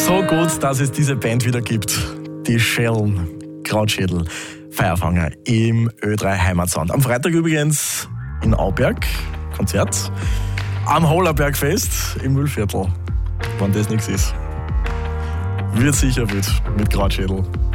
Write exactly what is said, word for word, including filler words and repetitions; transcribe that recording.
So gut, dass es diese Band wieder gibt. Die Schelm, Krautschädel, Feierfanger im Ö drei Heimatsound. Am Freitag übrigens in Auberg, Konzert. Am Hollerbergfest im Müllviertel. Wenn das nichts ist. Wird sicher wild mit Krautschädel.